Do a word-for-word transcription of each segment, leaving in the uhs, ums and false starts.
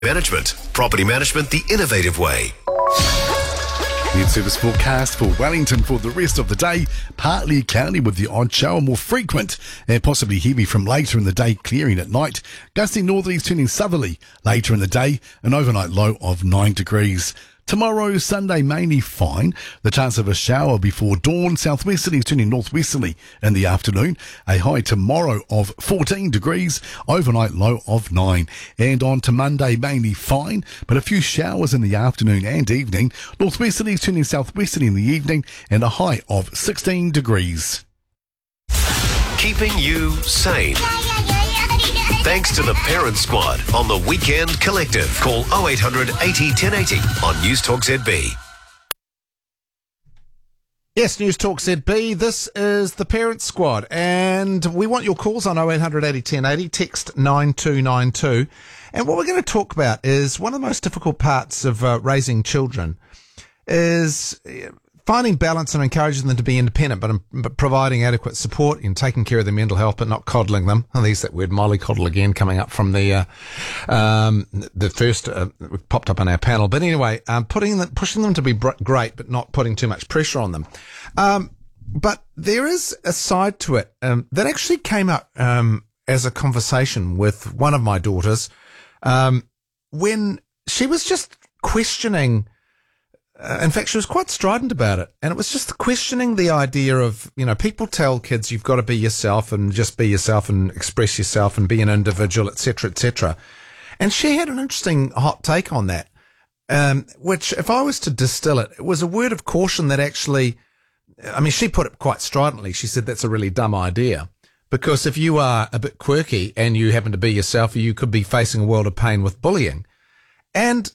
Management. Property management the innovative way. The service forecast for Wellington for the rest of the day. Partly cloudy with the odd shower, more frequent and possibly heavy from later in the day, clearing at night. Gusty northerlies turning southerly later in the day, an overnight low of nine degrees. Tomorrow, Sunday, mainly fine. The chance of a shower before dawn. Southwesterlies turning northwesterly in the afternoon. A high tomorrow of fourteen degrees. Overnight low of nine. And on to Monday, mainly fine, but a few showers in the afternoon and evening. Northwesterlies turning southwesterly in the evening and a high of sixteen degrees. Keeping you sane. Thanks to the Parent Squad on the Weekend Collective. Call oh eight hundred eighty ten eighty on News Talk Z B. Yes, News Talk Z B. This is the Parent Squad, and we want your calls on oh eight hundred eighty ten eighty. Text nine two nine two. And what we're going to talk about is one of the most difficult parts of uh, raising children is finding balance and encouraging them to be independent, but, um, but providing adequate support in taking care of their mental health, but not coddling them. I think that word mollycoddle again coming up from the uh, um, the first uh, popped up on our panel. But anyway, um, putting them, pushing them to be br- great, but not putting too much pressure on them. Um, but there is a side to it um, that actually came up um, as a conversation with one of my daughters um, when she was just questioning. Uh, in fact, she was quite strident about it. And it was just questioning the idea of, you know, people tell kids you've got to be yourself and just be yourself and express yourself and be an individual, et cetera, et cetera. And she had an interesting hot take on that, um, which if I was to distill it, it was a word of caution that actually, I mean, she put it quite stridently. She said that's a really dumb idea because if you are a bit quirky and you happen to be yourself, you could be facing a world of pain with bullying. And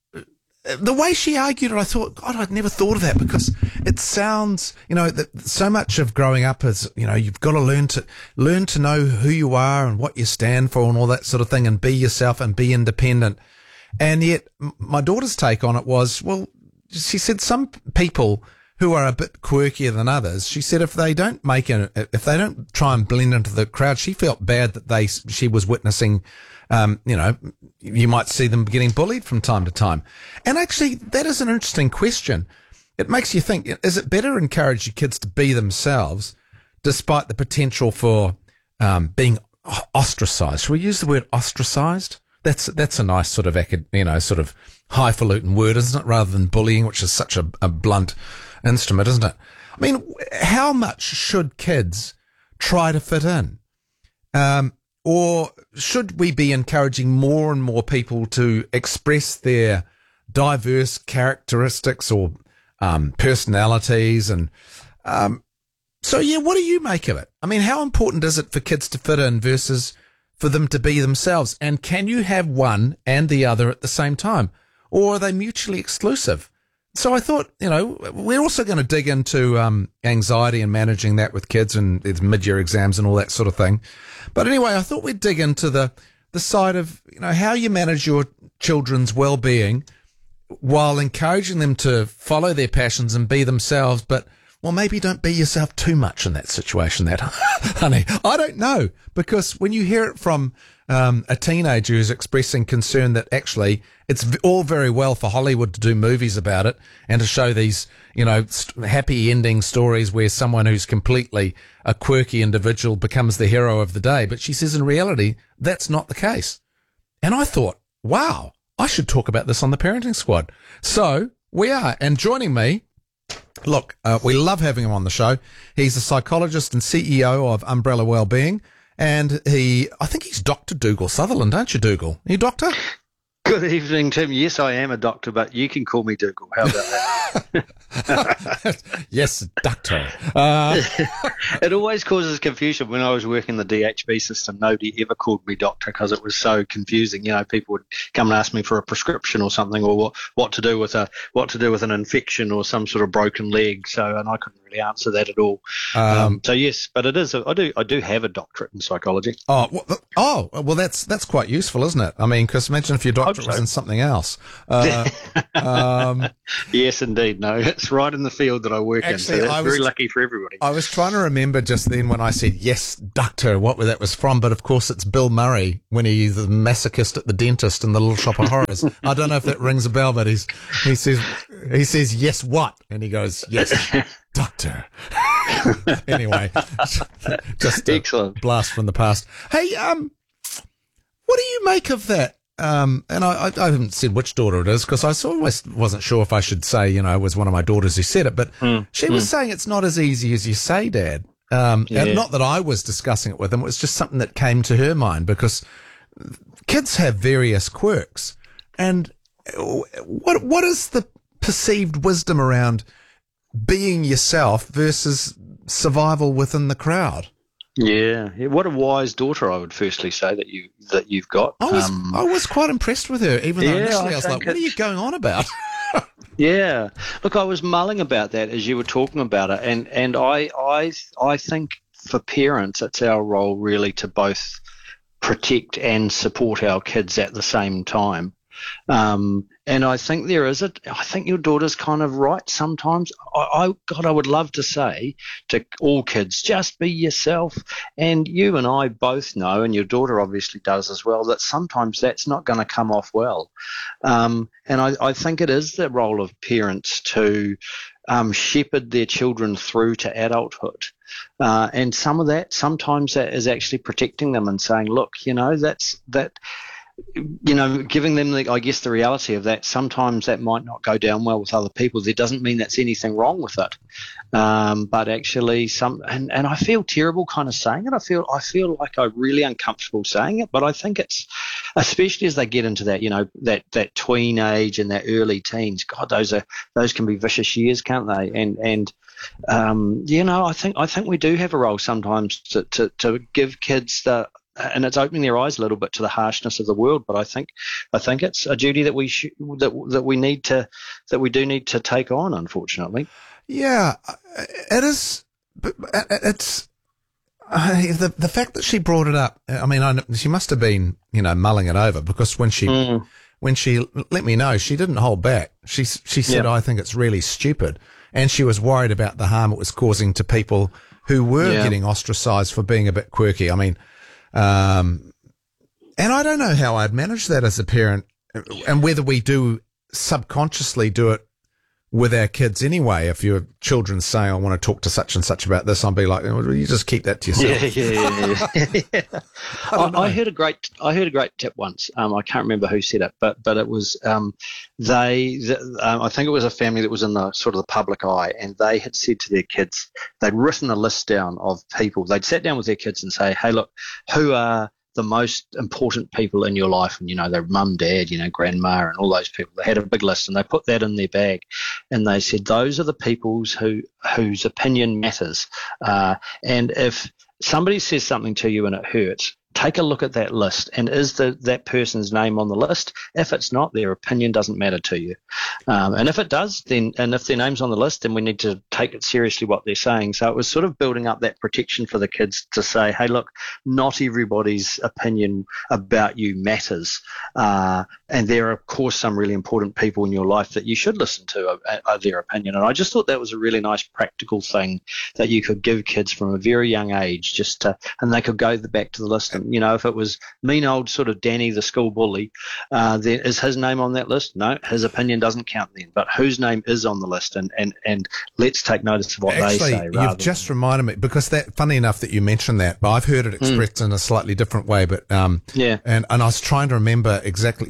the way she argued it, I thought, God, I'd never thought of that because it sounds, you know, that so much of growing up is, you know, you've got to learn to learn to know who you are and what you stand for and all that sort of thing and be yourself and be independent. And yet my daughter's take on it was, well, she said some people who are a bit quirkier than others, she said if they don't make it, if they don't try and blend into the crowd, she felt bad that they, she was witnessing Um, you know, you might see them getting bullied from time to time. And actually, that is an interesting question. It makes you think, is it better to encourage your kids to be themselves despite the potential for um, being ostracized? Should we use the word ostracized? That's that's a nice sort of, you know, sort of highfalutin word, isn't it? Rather than bullying, which is such a, a blunt instrument, isn't it? I mean, how much should kids try to fit in? Um, Or should we be encouraging more and more people to express their diverse characteristics or um, personalities? And um, so, yeah, what do you make of it? I mean, how important is it for kids to fit in versus for them to be themselves? And can you have one and the other at the same time? Or are they mutually exclusive? So I thought, you know, we're also going to dig into um, anxiety and managing that with kids and there's mid-year exams and all that sort of thing. But anyway, I thought we'd dig into the, the side of, you know, how you manage your children's well-being while encouraging them to follow their passions and be themselves, but, well, maybe don't be yourself too much in that situation, that, honey. I don't know, because when you hear it from um, a teenager who's expressing concern that actually it's all very well for Hollywood to do movies about it and to show these, you know, st- happy ending stories where someone who's completely a quirky individual becomes the hero of the day. But she says in reality, that's not the case. And I thought, wow, I should talk about this on the Parenting Squad. So we are. And joining me, look, uh, we love having him on the show. He's a psychologist and C E O of Umbrella Wellbeing. And he, I think he's Doctor Dougal Sutherland, aren't you, Dougal? Are you doctor? Good evening, Tim. Yes, I am a doctor, but you can call me Dougal. How about that? Yes, doctor. Uh... It always causes confusion. When I was working the D H B system, nobody ever called me doctor because it was so confusing. You know, people would come and ask me for a prescription or something, or what, what to do with a what to do with an infection or some sort of broken leg. So, and I couldn't really answer that at all. Um, um, so yes, but it is. A, I do. I do have a doctorate in psychology. Oh, well, oh, well, that's that's quite useful, isn't it? I mean, because imagine if your doctorate was in something else. Uh, um, yes, indeed. indeed. No, it's right in the field that I work Actually, in. So that's I was- very lucky for everybody. I was trying to remember just then when I said, yes, doctor, what that was from, but of course it's Bill Murray when he's the masochist at the dentist in the Little Shop of Horrors. I don't know if that rings a bell, but he's, he says, he says, yes, what? And he goes, yes, doctor. Anyway, just a Excellent. blast from the past. Hey, um, what do you make of that? Um, and I, I, I haven't said which daughter it is because I always wasn't sure if I should say, you know, it was one of my daughters who said it, but Mm, she was saying it's not as easy as you say, Dad. Um, Yeah. and not that I was discussing it with them. It was just something that came to her mind because kids have various quirks. And what, what is the perceived wisdom around being yourself versus survival within the crowd? Yeah. yeah, what a wise daughter! I would firstly say that you that you've got. I was, Um, I was quite impressed with her, even though Yeah, initially I I was think like, what are you it's- going on about? Yeah, look, I was mulling about that as you were talking about it, and and I I I think for parents, it's our role really to both protect and support our kids at the same time. Um, and I think there is a, I think your daughter's kind of right sometimes. I, I, God, I would love to say to all kids, just be yourself. And you and I both know, and your daughter obviously does as well, that sometimes that's not going to come off well. Um, and I, I think it is the role of parents to um, shepherd their children through to adulthood. Uh, and some of that, sometimes that is actually protecting them and saying, look, you know, that's that. You know, giving them, the, I guess, the reality of that. Sometimes that might not go down well with other people. That doesn't mean that's anything wrong with it, um, but actually, some. And, and I feel terrible kind of saying it. I feel I feel like I'm really uncomfortable saying it. But I think it's, especially as they get into that, you know, that that tween age and that early teens. God, those are those can be vicious years, can't they? And and um, you know, I think I think we do have a role sometimes to to, to give kids the. And it's opening their eyes a little bit to the harshness of the world, but I think, I think it's a duty that we sh- that that we need to, that we do need to take on. Unfortunately, Yeah, it is. But it's uh, the the fact that she brought it up. I mean, I, she must have been, you know, mulling it over because when she Mm. when she let me know, she didn't hold back. She she said, Yeah. "I think it's really stupid," and she was worried about the harm it was causing to people who were Yeah. getting ostracised for being a bit quirky. I mean. Um, and I don't know how I'd manage that as a parent and whether we do subconsciously do it with our kids anyway. If your children say, I want to talk to such and such about this, I'll be like, well, you just keep that to yourself. yeah, yeah, yeah. yeah. I don't I, I know. heard a great, I heard a great tip once. Um, I can't remember who said it, but but it was um, they. th um, I think it was a family that was in the sort of the public eye, and they had said to their kids, they'd written a list down of people. They'd sat down with their kids and say, hey, look, who are the most important people in your life? And, you know, their mum, dad, you know, grandma and all those people. They had a big list and they put that in their bag. And they said, those are the people's who whose opinion matters. Uh, and if somebody says something to you and it hurts, take a look at that list. And is the, that person's name on the list? If it's not, their opinion doesn't matter to you. Um, and if it does, then, and if their name's on the list, then we need to take it seriously what they're saying. So it was sort of building up that protection for the kids to say, hey, look, not everybody's opinion about you matters. Uh, and there are, of course, some really important people in your life that you should listen to uh, uh, their opinion. And I just thought that was a really nice practical thing that you could give kids from a very young age, just to, and they could go back to the list. And, you know, if it was mean old sort of Danny, the school bully, uh, then is his name on that list? No, his opinion doesn't count then. But whose name is on the list? And, and, and let's take notice of what Actually, they say. rather you've just than, reminded me because that funny enough that you mentioned that, but I've heard it expressed in a slightly different way. But um, Yeah. and and I was trying to remember exactly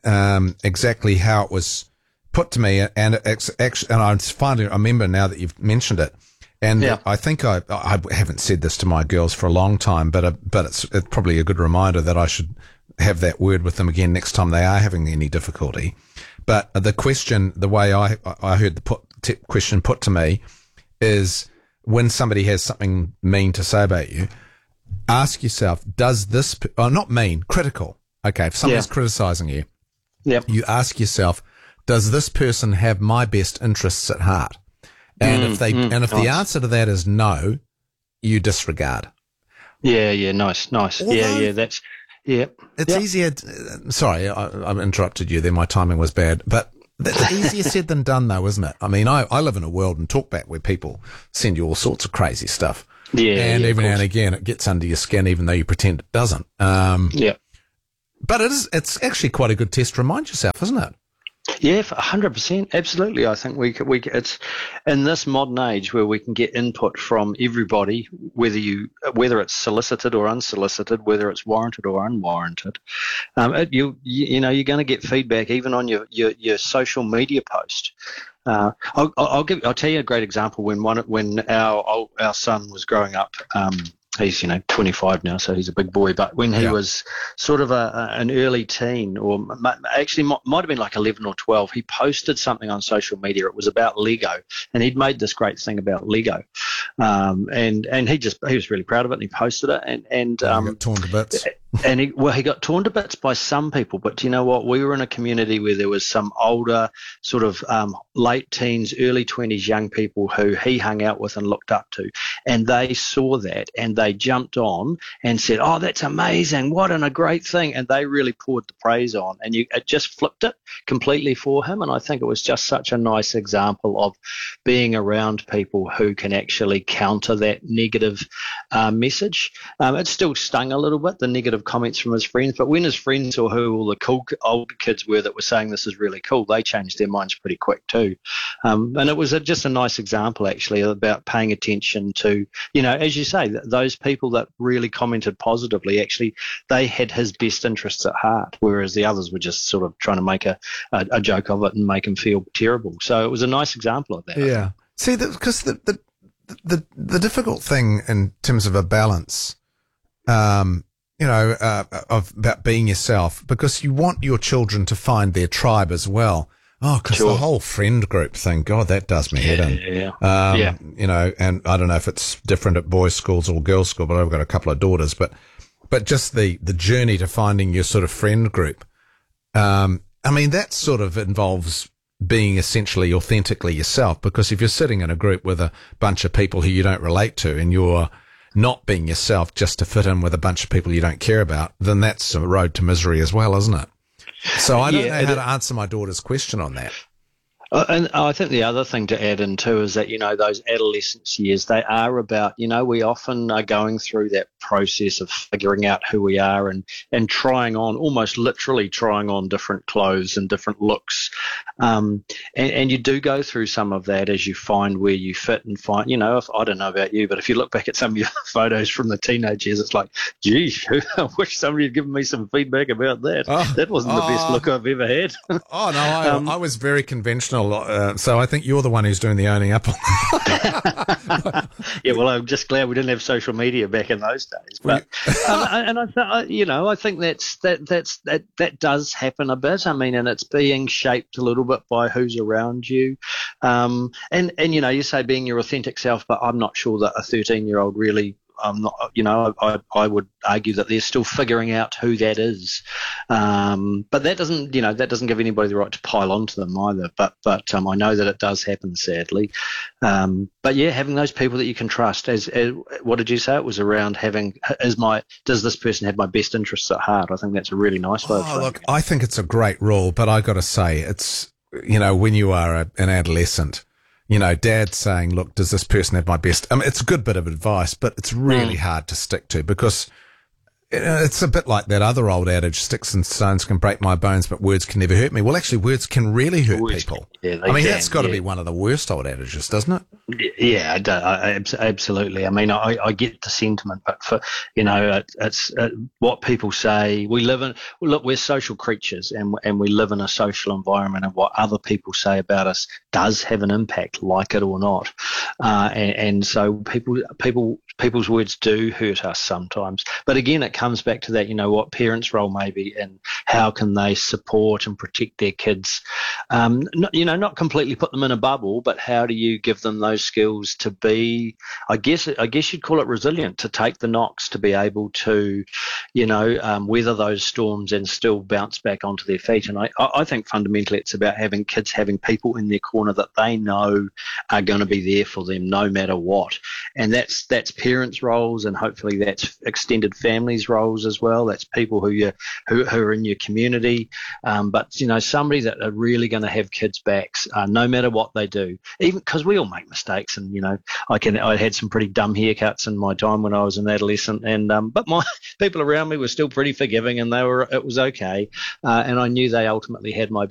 um exactly how it was put to me, and it's actually, and I finally remember now that you've mentioned it. And Yeah. I think I I haven't said this to my girls for a long time, but uh, but it's, it's probably a good reminder that I should have that word with them again next time they are having any difficulty. But the question, the way I I heard the put, t- question put to me is when somebody has something mean to say about you, ask yourself, does this, p- oh, not mean, critical. Okay, if somebody's Yeah. criticizing you, Yep. you ask yourself, does this person have my best interests at heart? And if they, and if the nice. answer to that is no, you disregard. Yeah, yeah, nice, nice. yeah, Although- yeah, that's, yeah. It's Yep. easier. t- sorry, I, I interrupted you there. My timing was bad. But That's easier said than done, though, isn't it? I mean, I, I live in a world and talkback where people send you all sorts of crazy stuff. Yeah, and yeah, every now and again it gets under your skin, even though you pretend it doesn't. Um, yeah. But it is, it's actually quite a good test to remind yourself, isn't it? Yeah, one hundred percent. Absolutely. I think we we it's in this modern age where we can get input from everybody, whether you whether it's solicited or unsolicited, whether it's warranted or unwarranted. Um, it, you, you you know you're going to get feedback even on your your, your social media post. Uh, I'll, I'll give I'll tell you a great example. When one when our our son was growing up. Um, He's, you know, twenty-five now, so he's a big boy. But when he yeah. was sort of a, a, an early teen, or m- actually might, might have been like eleven or twelve, he posted something on social media. It was about Lego, and he'd made this great thing about Lego, um, and and he just he was really proud of it, and he posted it, and and um, got torn to bits. And he, well, he got torn to bits by some people, but do you know what? We were in a community where there was some older, sort of um, late teens, early twenties young people who he hung out with and looked up to, and they saw that and they jumped on and said, "Oh, that's amazing! What an, a great thing!" And they really poured the praise on, and you, it just flipped it completely for him. And I think it was just such a nice example of being around people who can actually counter that negative uh, message. Um, it still stung a little bit, the negative comments from his friends, but when his friends saw who all the cool older kids were that were saying this is really cool, they changed their minds pretty quick too. Um, and it was a, just a nice example actually about paying attention to, you know, as you say, th- those people that really commented positively, actually they had his best interests at heart, whereas the others were just sort of trying to make a, a, a joke of it and make him feel terrible. So it was a nice example of that. Yeah. See, because the, the, the, the difficult thing in terms of a balance, um, you know, uh, of about being yourself, because you want your children to find their tribe as well. Oh, because Sure. the whole friend group thing, God, that does me head in. Yeah. Um, Yeah. You know, and I don't know if it's different at boys' schools or girls' school, but I've got a couple of daughters, but, but just the, the journey to finding your sort of friend group. Um, I mean, that sort of involves being essentially authentically yourself, because if you're sitting in a group with a bunch of people who you don't relate to and you're not being yourself just to fit in with a bunch of people you don't care about, then that's a road to misery as well, isn't it? So I don't Yeah, know how it- to answer my daughter's question on that. Uh, and I think the other thing to add in too is that, you know, those adolescence years, they are about, you know, we often are going through that process of figuring out who we are and, and trying on, almost literally trying on different clothes and different looks. Um, and, and you do go through some of that as you find where you fit and find, you know, if I don't know about you, but if you look back at some of your photos from the teenage years, it's like, geez, I wish somebody had given me some feedback about that. Oh, that wasn't the best oh. look I've ever had. Oh, no, I, Um, I was very conventional. Uh, so I think you're the one who's doing the owning up on Yeah, well, I'm just glad we didn't have social media back in those days. But um, and I, th- I, you know, I think that's that that's that that does happen a bit. I mean, and it's being shaped a little bit by who's around you. Um, and and you know, you say being your authentic self, but I'm not sure that a thirteen year old really. I'm not, you know, I, I would argue that they're still figuring out who that is. Um, but that doesn't, you know, that doesn't give anybody the right to pile onto them either. But, but um, I know that it does happen, sadly. Um, but yeah, having those people that you can trust. As, as what did you say? It was around having, is my, does this person have my best interests at heart? I think that's a really nice way of Oh, saying look, it. I think it's a great rule, but I got to say, it's, you know, when you are a, an adolescent, you know, dad saying, look, does this person have my best? I mean, it's a good bit of advice, but it's really Mm. hard to stick to, because it's a bit like that other old adage, sticks and stones can break my bones, but words can never hurt me. Well, actually, words can really hurt Words people. can- yeah, they I mean, can, that's got to yeah. be one of the worst old adages, doesn't it? Yeah, I do, I, abs- absolutely. I mean, I, I get the sentiment, but for you know, it, it's uh, what people say. We live in well, look, we're social creatures, and and we live in a social environment, and what other people say about us does have an impact, like it or not. Uh, and, and so people, people, people's words do hurt us sometimes. But again, it comes back to that. You know, what parents' role may be, and how can they support and protect their kids. Um, not, you know, not completely put them in a bubble, but how do you give them those those skills to be, I guess, I guess you'd call it resilient, to take the knocks, to be able to, you know, um, weather those storms and still bounce back onto their feet. And I, I think fundamentally it's about having kids having people in their corner that they know are going to be there for them no matter what. And that's that's parents' roles, and hopefully that's extended families' roles as well. That's people who you who, who are in your community. Um, but you know, somebody that are really going to have kids' backs, uh, no matter what they do. Even because we all make mistakes, and you know, I can I had some pretty dumb haircuts in my time when I was an adolescent, and um, but my people around me were still pretty forgiving, and they were it was okay, uh, and I knew they ultimately had my